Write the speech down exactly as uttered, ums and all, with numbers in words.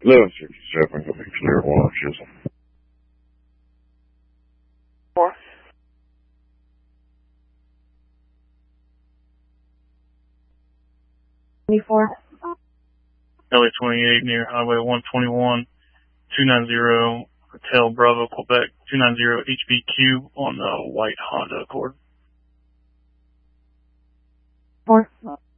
eleven sixty-seven, going to be clear one, Chisholm. Four. Twenty-four. L A twenty-eight near Highway one twenty-one, two ninety, Hotel Bravo, Quebec, two ninety H B Q on the white Honda Accord. Four.